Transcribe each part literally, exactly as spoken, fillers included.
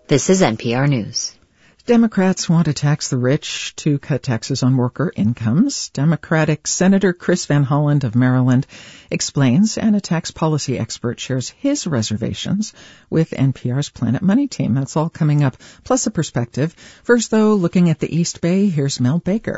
This is N P R News. Democrats want to tax the rich to cut taxes on worker incomes. Democratic Senator Chris Van Hollen of Maryland explains, and a tax policy expert shares his reservations with N P R's Planet Money team. That's all coming up, plus a perspective. First, though, looking at the East Bay, here's Mel Baker.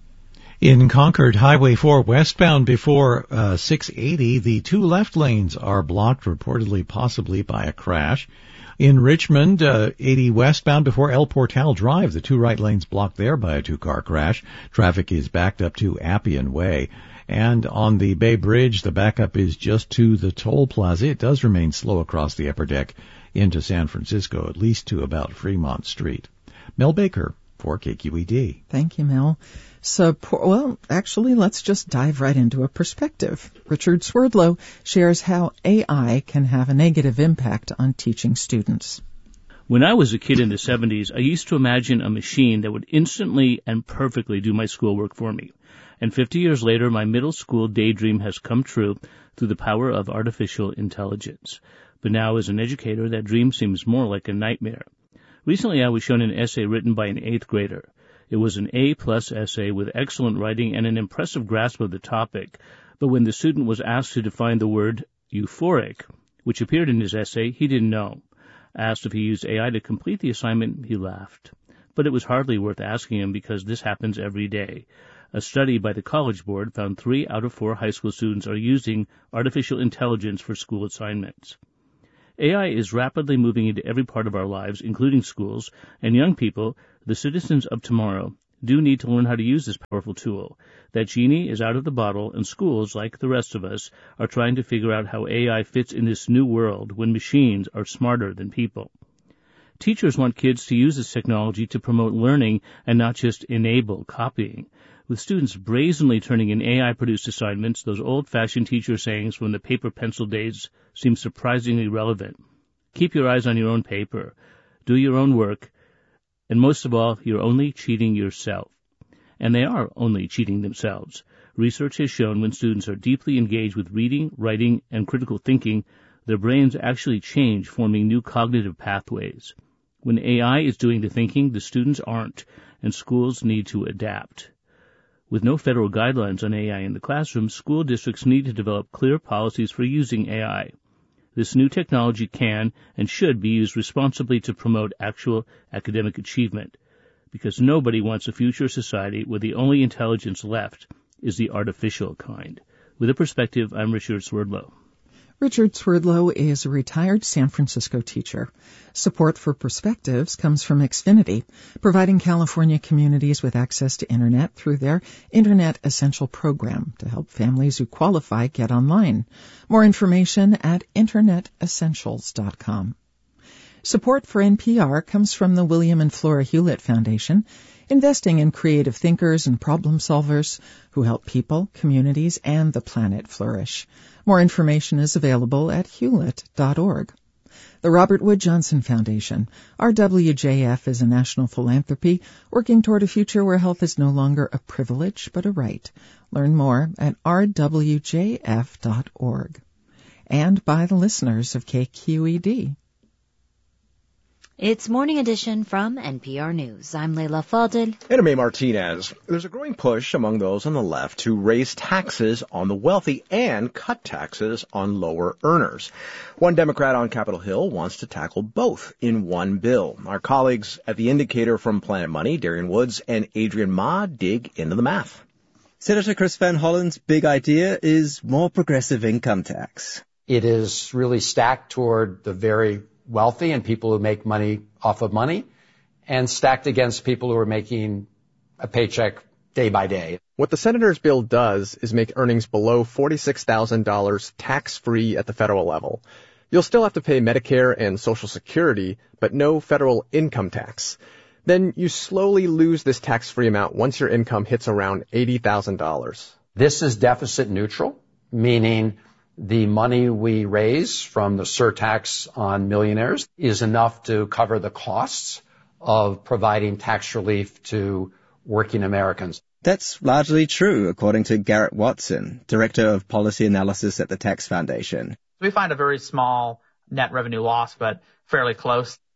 In Concord, Highway four westbound before uh, six eighty, the two left lanes are blocked, reportedly possibly by a crash. In Richmond, uh, eighty westbound before El Portal Drive, the two right lanes blocked there by a two-car crash. Traffic is backed up to Appian Way. And on the Bay Bridge, the backup is just to the toll plaza. It does remain slow across the upper deck into San Francisco, at least to about Fremont Street. Mel Baker for K Q E D. Thank you, Mel. So, well, actually, let's just dive right into a perspective. Richard Swerdlow shares how A I can have a negative impact on teaching students. When I was a kid in the seventies, I used to imagine a machine that would instantly and perfectly do my schoolwork for me. And fifty years later, my middle school daydream has come true through the power of artificial intelligence. But now, as an educator, that dream seems more like a nightmare. Recently, I was shown an essay written by an eighth grader. It was an A-plus essay with excellent writing and an impressive grasp of the topic. But when the student was asked to define the word euphoric, which appeared in his essay, he didn't know. Asked if he used A I to complete the assignment, he laughed. But it was hardly worth asking him because this happens every day. A study by the College Board found three out of four high school students are using artificial intelligence for school assignments. A I is rapidly moving into every part of our lives, including schools, and young people, the citizens of tomorrow, do need to learn how to use this powerful tool. That genie is out of the bottle, and schools, like the rest of us, are trying to figure out how A I fits in this new world when machines are smarter than people. Teachers want kids to use this technology to promote learning and not just enable copying. With students brazenly turning in A I-produced assignments, those old-fashioned teacher sayings from the paper-pencil days seem surprisingly relevant. Keep your eyes on your own paper. Do your own work. And most of all, you're only cheating yourself. And they are only cheating themselves. Research has shown when students are deeply engaged with reading, writing, and critical thinking, their brains actually change, forming new cognitive pathways. When A I is doing the thinking, the students aren't, and schools need to adapt. With no federal guidelines on A I in the classroom, school districts need to develop clear policies for using A I. This new technology can and should be used responsibly to promote actual academic achievement, because nobody wants a future society where the only intelligence left is the artificial kind. With a perspective, I'm Richard Swerdlow. Richard Swerdlow is a retired San Francisco teacher. Support for Perspectives comes from Xfinity, providing California communities with access to Internet through their Internet Essential program to help families who qualify get online. More information at internet essentials dot com. Support for N P R comes from the William and Flora Hewlett Foundation, investing in creative thinkers and problem solvers who help people, communities, and the planet flourish. More information is available at hewlett dot org. The Robert Wood Johnson Foundation, R W J F, is a national philanthropy working toward a future where health is no longer a privilege but a right. Learn more at r w j f dot org. And by the listeners of K Q E D. It's Morning Edition from N P R News. I'm Leila Fadel. And I'm Martinez. There's a growing push among those on the left to raise taxes on the wealthy and cut taxes on lower earners. One Democrat on Capitol Hill wants to tackle both in one bill. Our colleagues at The Indicator from Planet Money, Darian Woods and Adrian Ma, dig into the math. Senator Chris Van Hollen's big idea is more progressive income tax. It is really stacked toward the very wealthy and people who make money off of money, and stacked against people who are making a paycheck day by day. What the senator's bill does is make earnings below forty-six thousand dollars tax-free at the federal level. You'll still have to pay Medicare and Social Security, but no federal income tax. Then you slowly lose this tax-free amount once your income hits around eighty thousand dollars. This is deficit neutral, meaning the money we raise from the surtax on millionaires is enough to cover the costs of providing tax relief to working Americans. That's largely true, according to Garrett Watson, Director of Policy Analysis at the Tax Foundation. We find a very small net revenue loss, but fairly close.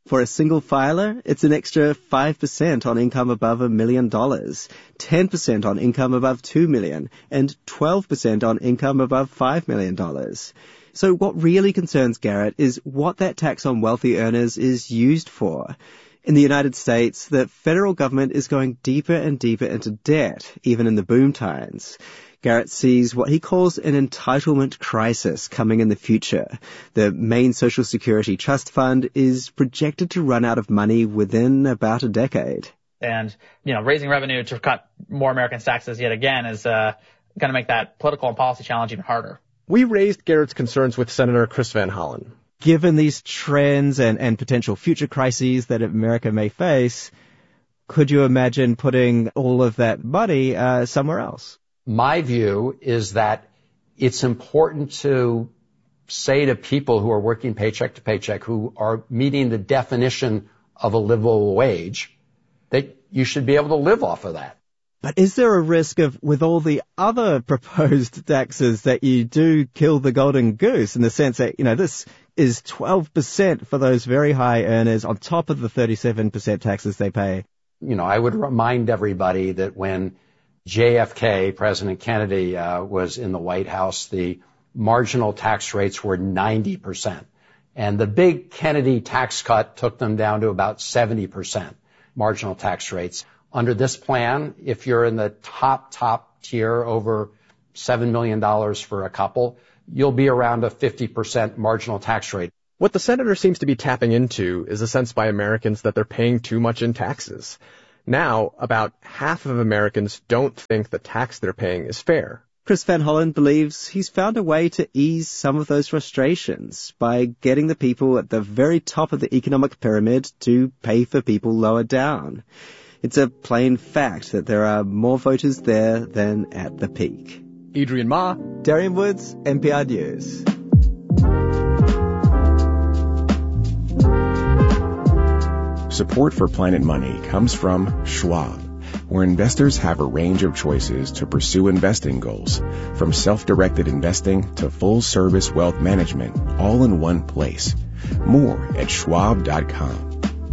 For a single filer, it's an extra five percent on income above a million dollars, ten percent on income above two million, and twelve percent on income above five million dollars. So what really concerns Garrett is what that tax on wealthy earners is used for. In the United States, the federal government is going deeper and deeper into debt, even in the boom times. Garrett sees what he calls an entitlement crisis coming in the future. The main Social Security Trust Fund is projected to run out of money within about a decade. And, you know, raising revenue to cut more Americans' taxes yet again is uh, going to make that political and policy challenge even harder. We raised Garrett's concerns with Senator Chris Van Hollen. Given these trends and, and potential future crises that America may face, could you imagine putting all of that money uh, somewhere else? My view is that it's important to say to people who are working paycheck to paycheck, who are meeting the definition of a livable wage, that you should be able to live off of that. But is there a risk of, with all the other proposed taxes, that you do kill the golden goose in the sense that, you know, this is twelve percent for those very high earners on top of the thirty-seven percent taxes they pay? You know, I would remind everybody that when J F K, President Kennedy, uh, was in the White House, the marginal tax rates were ninety percent. And the big Kennedy tax cut took them down to about seventy percent marginal tax rates. Under this plan, if you're in the top, top tier over seven million dollars for a couple, you'll be around a fifty percent marginal tax rate. What the senator seems to be tapping into is a sense by Americans that they're paying too much in taxes. Now, about half of Americans don't think the tax they're paying is fair. Chris Van Hollen believes he's found a way to ease some of those frustrations by getting the people at the very top of the economic pyramid to pay for people lower down. It's a plain fact that there are more voters there than at the peak. Adrian Ma, Darian Woods, N P R News. Support for Planet Money comes from Schwab, where investors have a range of choices to pursue investing goals, from self-directed investing to full-service wealth management, all in one place. More at schwab dot com.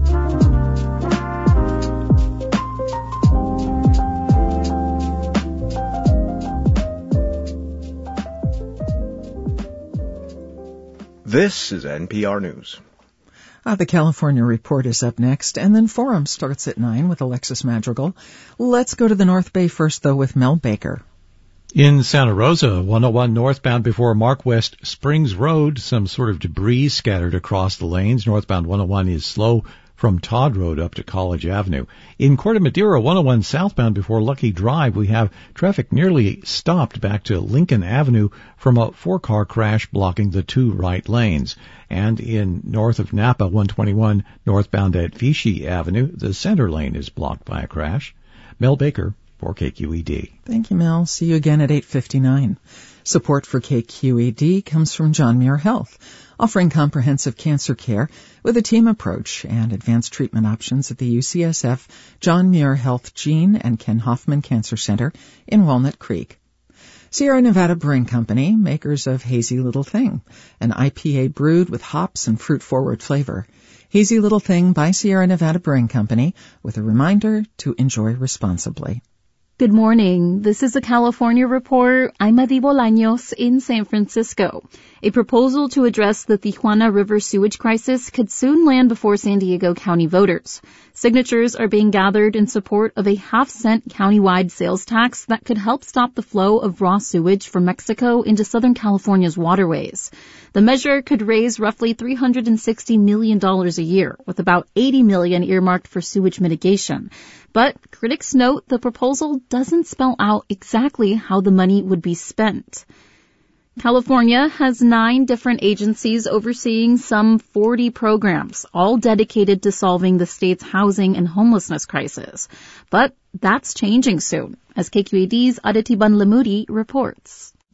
This is N P R News. Uh, the California Report is up next, and then Forum starts at nine with Alexis Madrigal. Let's go to the North Bay first, though, with Mel Baker. In Santa Rosa, one oh one northbound before Mark West Springs Road, some sort of debris scattered across the lanes. Northbound one oh one is slow from Todd Road up to College Avenue. In Corte Madera, one oh one southbound before Lucky Drive, we have traffic nearly stopped back to Lincoln Avenue from a four-car crash blocking the two right lanes. And in north of Napa, one twenty-one northbound at Vichy Avenue, the center lane is blocked by a crash. Mel Baker for K Q E D. Thank you, Mel. See you again at eight fifty-nine. Support for K Q E D comes from John Muir Health, offering comprehensive cancer care with a team approach and advanced treatment options at the U C S F John Muir Health Gene and Ken Hoffman Cancer Center in Walnut Creek. Sierra Nevada Brewing Company, makers of Hazy Little Thing, an I P A brewed with hops and fruit-forward flavor. Hazy Little Thing by Sierra Nevada Brewing Company, with a reminder to enjoy responsibly. Good morning. This is a California Report. I'm Adi Bolaños in San Francisco. A proposal to address the Tijuana River sewage crisis could soon land before San Diego County voters. Signatures are being gathered in support of a half-cent countywide sales tax that could help stop the flow of raw sewage from Mexico into Southern California's waterways. The measure could raise roughly three hundred sixty million dollars a year, with about eighty million dollars earmarked for sewage mitigation. But critics note the proposal doesn't spell out exactly how the money would be spent. California has nine different agencies overseeing some forty programs, all dedicated to solving the state's housing and homelessness crisis. But that's changing soon, as K Q E D's Aditi Banlamudi reports.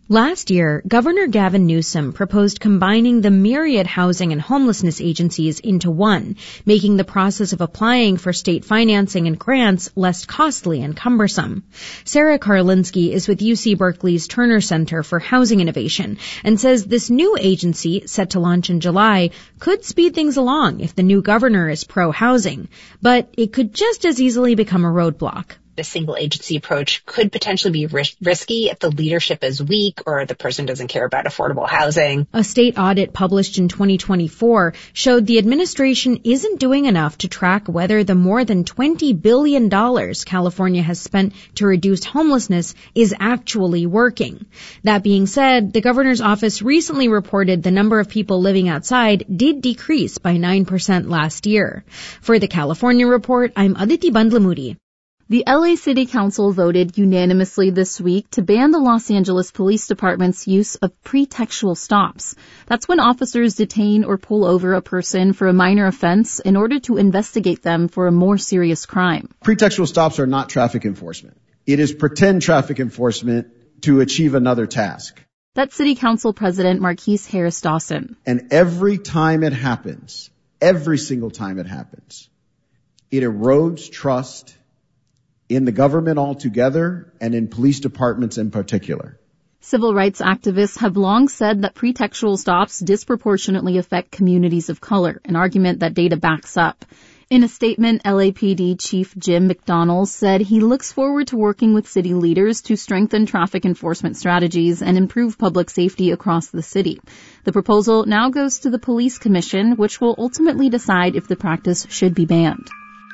Last year, Governor Gavin Newsom proposed combining the myriad housing and homelessness agencies into one, making the process of applying for state financing and grants less costly and cumbersome. Sarah Karlinski is with U C Berkeley's Turner Center for Housing Innovation and says this new agency, set to launch in July, could speed things along if the new governor is pro-housing, but it could just as easily become a roadblock. The single agency approach could potentially be ris- risky if the leadership is weak or the person doesn't care about affordable housing. A state audit published in twenty twenty-four showed the administration isn't doing enough to track whether the more than twenty billion dollars California has spent to reduce homelessness is actually working. That being said, the governor's office recently reported the number of people living outside did decrease by nine percent last year. For the California Report, I'm Aditi Bandlamudi. The L A City Council voted unanimously this week to ban the Los Angeles Police Department's use of pretextual stops. That's when officers detain or pull over a person for a minor offense in order to investigate them for a more serious crime. Pretextual stops are not traffic enforcement. It is pretend traffic enforcement to achieve another task. That's City Council President Marquise Harris Dawson. And every time it happens, every single time it happens, it erodes trust in the government altogether and in police departments in particular. Civil rights activists have long said that pretextual stops disproportionately affect communities of color, an argument that data backs up. In a statement, L A P D Chief Jim McDonnell said he looks forward to working with city leaders to strengthen traffic enforcement strategies and improve public safety across the city. The proposal now goes to the Police Commission, which will ultimately decide if the practice should be banned.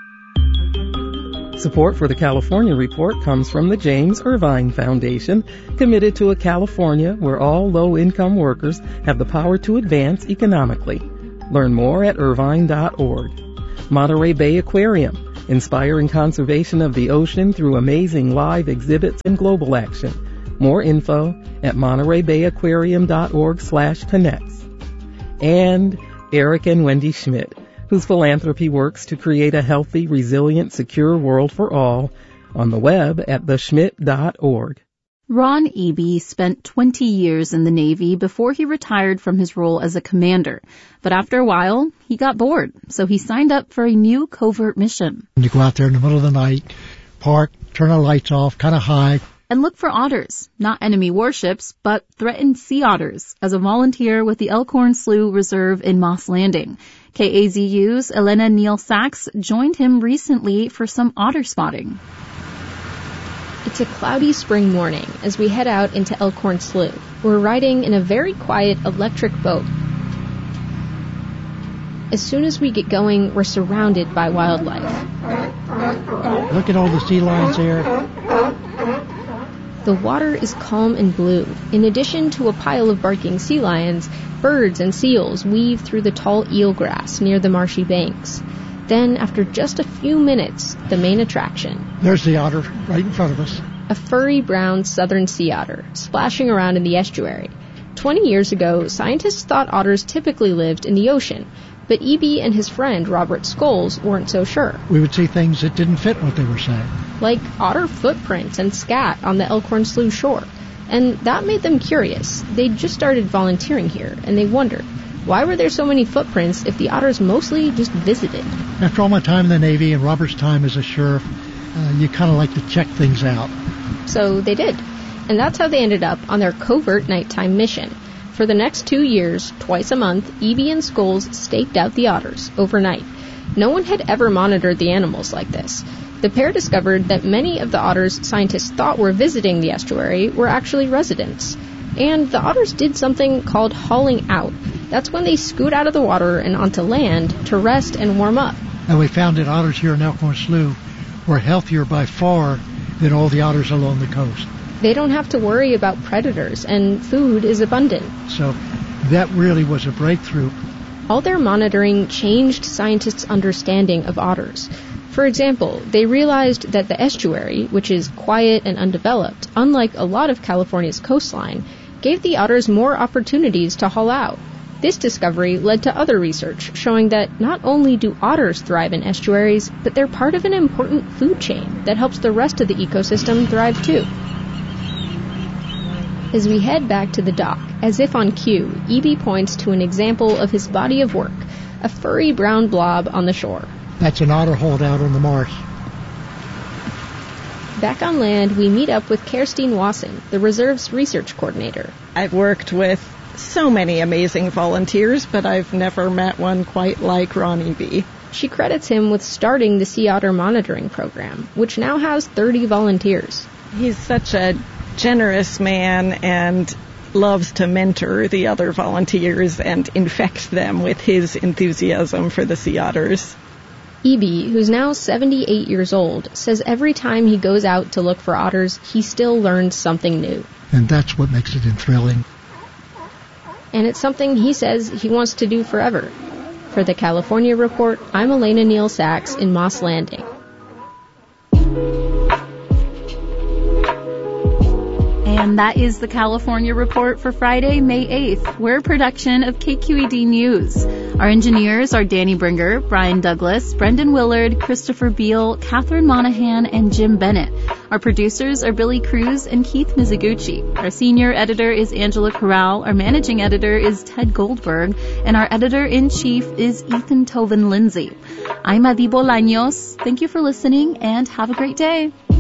Support for the California Report comes from the James Irvine Foundation, committed to a California where all low-income workers have the power to advance economically. Learn more at irvine dot org. Monterey Bay Aquarium, inspiring conservation of the ocean through amazing live exhibits and global action. More info at monterey bay aquarium dot org slash connects. And Eric and Wendy Schmidt, whose philanthropy works to create a healthy, resilient, secure world for all, on the web at the schmidt dot org. Ron Eby spent twenty years in the Navy before he retired from his role as a commander. But after a while, he got bored, so he signed up for a new covert mission. You go out there in the middle of the night, park, turn the lights off, kind of high, and look for otters, not enemy warships, but threatened sea otters, as a volunteer with the Elkhorn Slough Reserve in Moss Landing. K A Z U's Elena Neal Sachs joined him recently for some otter spotting. It's a cloudy spring morning as we head out into Elkhorn Slough. We're riding in a very quiet electric boat. As soon as we get going, we're surrounded by wildlife. Look at all the sea lions there. The water is calm and blue. In addition to a pile of barking sea lions, birds and seals weave through the tall eelgrass near the marshy banks. Then, after just a few minutes, the main attraction. There's the otter right in front of us. A furry brown southern sea otter, splashing around in the estuary. Twenty years ago, scientists thought otters typically lived in the ocean, but Eby and his friend Robert Scholes weren't so sure. We would see things that didn't fit what they were saying. Like otter footprints and scat on the Elkhorn Slough shore. And that made them curious. They'd just started volunteering here, and they wondered, why were there so many footprints if the otters mostly just visited? After all my time in the Navy and Robert's time as a sheriff, uh, you kind of like to check things out. So they did. And that's how they ended up on their covert nighttime mission. For the next two years, twice a month, Eby and Scholes staked out the otters overnight. No one had ever monitored the animals like this. The pair discovered that many of the otters scientists thought were visiting the estuary were actually residents. And the otters did something called hauling out. That's when they scoot out of the water and onto land to rest and warm up. And we found that otters here in Elkhorn Slough were healthier by far than all the otters along the coast. They don't have to worry about predators, and food is abundant. So that really was a breakthrough. All their monitoring changed scientists' understanding of otters. For example, they realized that the estuary, which is quiet and undeveloped, unlike a lot of California's coastline, gave the otters more opportunities to haul out. This discovery led to other research showing that not only do otters thrive in estuaries, but they're part of an important food chain that helps the rest of the ecosystem thrive too. As we head back to the dock, as if on cue, E B points to an example of his body of work, a furry brown blob on the shore. That's an otter holdout on the marsh. Back on land, we meet up with Kerstin Wasson, the reserve's research coordinator. I've worked with so many amazing volunteers, but I've never met one quite like Ronnie B. She credits him with starting the Sea Otter Monitoring Program, which now has thirty volunteers. He's such a generous man and loves to mentor the other volunteers and infect them with his enthusiasm for the sea otters. E B, who's now seventy-eight years old, says every time he goes out to look for otters, he still learns something new. And that's what makes it thrilling. And it's something he says he wants to do forever. For the California Report, I'm Elena Neal Sachs in Moss Landing. And that is the California Report for Friday, May eighth. We're a production of K Q E D News. Our engineers are Danny Bringer, Brian Douglas, Brendan Willard, Christopher Beal, Catherine Monahan, and Jim Bennett. Our producers are Billy Cruz and Keith Mizuguchi. Our senior editor is Angela Corral. Our managing editor is Ted Goldberg. And our editor-in-chief is Ethan Toven Lindsay. I'm Adi Bolaños. Thank you for listening, and have a great day.